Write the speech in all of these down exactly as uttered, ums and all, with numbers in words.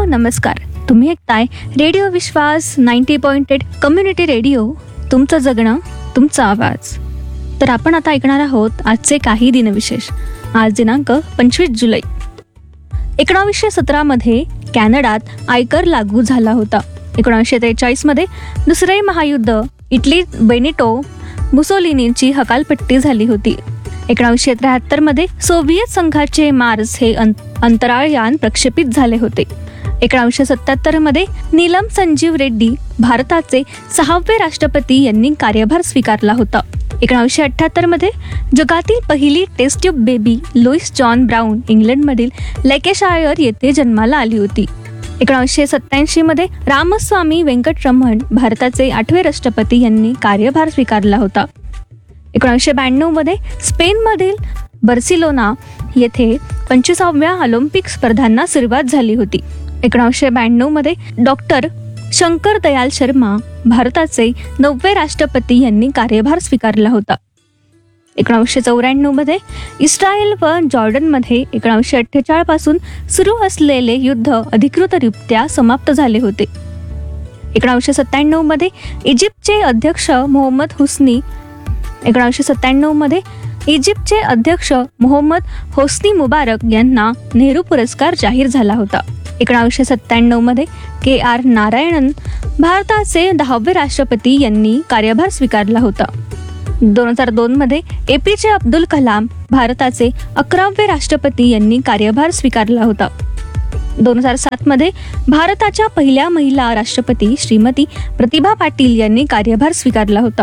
नमस्कार. तुम्ही ऐकताय रेडिओ विश्वास ninety point eight community radio. तुमचं जगणं तुमचा आवाज. तर आपण आता ऐकणार आहोत आजचे काही दिनविशेष. आज दिनांक पंचवीस जुलै. एकोणावीसशे सतरामध्ये कॅनडात आयकर लागू झाला होता. एकोणीसशे त्रेचाळीसमध्ये दुसरे महायुद्ध, इटलीत बेनिटो मुसोलिनीची हकालपट्टी झाली होती. एकोणीसशे त्र्याहत्तरमध्ये सोव्हिएत संघाचे मार्स हे अंतराळयान प्रक्षेपित झाले होते. एकोणीसशे सत्याहत्तरमध्ये नीलम संजीव रेड्डी भारताचे सहावे राष्ट्रपती यांनी कार्यभार स्वीकारला होता. एकोणीसशे अठ्ठ्याहत्तरमध्ये जगातील पहिली taste tube baby Lewis John brown इंग्लंडमधील लॅकेशायर येथे जन्माला आली होती. एकोणीसशे सत्याऐंशीमध्ये रामस्वामी वेंकटरमण भारताचे आठवे राष्ट्रपती यांनी कार्यभार स्वीकारला होता. एकोणीसशे ब्याण्णवमध्ये स्पेनमधील बार्सिलोना येथे पंचवीसाव्या ऑलिम्पिक स्पर्धांना सुरुवात झाली होती. एकोणीसशे ब्याण्णवमध्ये डॉक्टर शंकर दयाल शर्मा भारताचे नववे राष्ट्रपती यांनी कार्यभार स्वीकारला होता. एकोणीसशे चौऱ्याण्णवमध्ये इस्रायल व जॉर्डनमध्ये एकोणीसशे अठ्ठेचाळीस पासून सुरू असलेले युद्ध अधिकृतरित्या समाप्त झाले होते. एकोणीसशे सत्त्याण्णवमध्ये इजिप्तचे अध्यक्ष मोहम्मद हुस्नी एकोणीसशे सत्त्याण्णवमध्ये इजिप्तचे अध्यक्ष मोहम्मद होस्नी मुबारक यांना नेहरू पुरस्कार जाहीर झाला होता. एकोणीसशे सत्त्याण्णवमध्ये के आर नारायणन भारताचे दहावे राष्ट्रपती यांनी कार्यभार स्वीकारला होता. दोन हजार दोनमध्ये ए पी जे अब्दुल कलाम भारताचे अकरावे राष्ट्रपती यांनी कार्यभार स्वीकारला होता. दोन हजार सातमध्ये भारताच्या पहिल्या महिला राष्ट्रपती श्रीमती प्रतिभा पाटील यांनी कार्यभार स्वीकारला होता.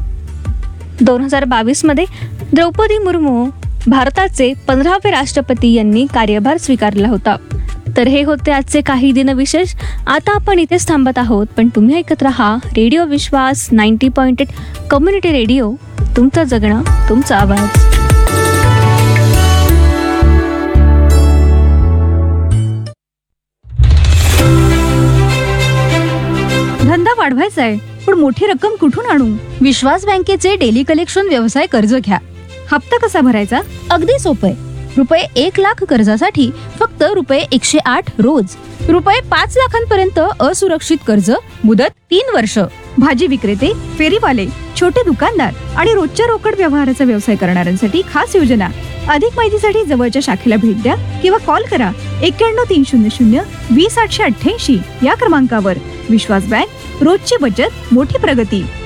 दोन हजार बावीसमध्ये द्रौपदी मुर्मू भारताचे पंधरावे राष्ट्रपती यांनी कार्यभार स्वीकारला होता. तर हे होते आजचे काही दिनविशेष. आता आपण इथेच थांबत आहोत, पण तुम्ही ऐकत राहा रेडिओ विश्वास ninety point eight community radio. तुमचं जगणं तुमचा आवाज. धंदा वाढवायचा आहे, पण मोठी रक्कम कुठून आणू? विश्वास बँकेचे डेली कलेक्शन व्यवसाय कर्ज घ्या. हप्ता कसा भरायचा? अगदी सोपे. रुपये एक लाख कर्जासाठी फक्त रुपये एकशे आठ रोज. रुपये पाच लाखांपर्यंत असुरक्षित कर्ज, मुदत तीन वर्ष. भाजी विक्रेते, फेरीवाले, छोटे दुकानदार आणि रोजच्या रोकड व्यवहाराचा व्यवसाय करणाऱ्यांसाठी खास योजना. अधिक माहितीसाठी जवळच्या शाखेला भेट द्या किंवा कॉल करा एक्क्याण्णव तीन शून्य शून्य वीस आठशे अठ्ठ्याऐंशी या क्रमांकावर. विश्वास बँक, रोजची बचत, मोठी प्रगती.